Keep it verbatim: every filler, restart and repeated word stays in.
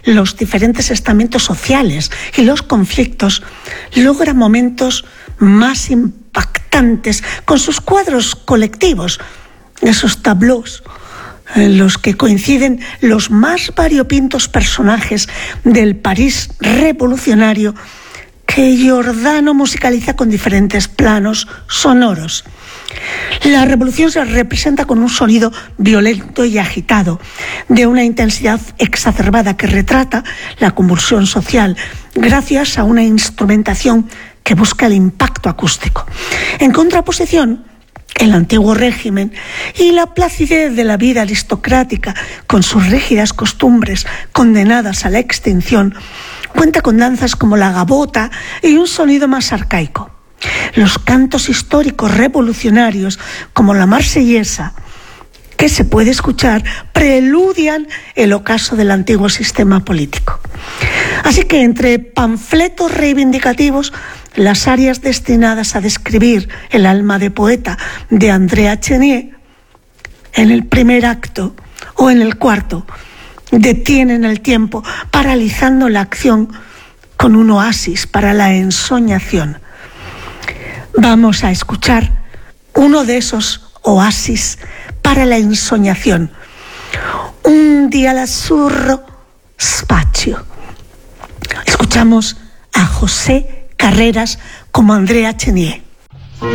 los diferentes estamentos sociales y los conflictos, logra momentos más impactantes con sus cuadros colectivos, esos tableaux en los que coinciden los más variopintos personajes del París revolucionario que Giordano musicaliza con diferentes planos sonoros. La revolución se representa con un sonido violento y agitado, de una intensidad exacerbada que retrata la convulsión social gracias a una instrumentación que busca el impacto acústico. En contraposición, el antiguo régimen y la placidez de la vida aristocrática, con sus rígidas costumbres condenadas a la extinción, cuenta con danzas como la gavota y un sonido más arcaico. Los cantos históricos revolucionarios, como la marsellesa, que se puede escuchar, preludian el ocaso del antiguo sistema político. Así que entre panfletos reivindicativos, las arias destinadas a describir el alma de poeta de Andrea Chenier, en el primer acto o en el cuarto, detienen el tiempo, paralizando la acción con un oasis para la ensoñación. Vamos a escuchar uno de esos oasis para la ensoñación. Un día l'azzurro spazio. Escuchamos a José Carreras como Andrea Chenier.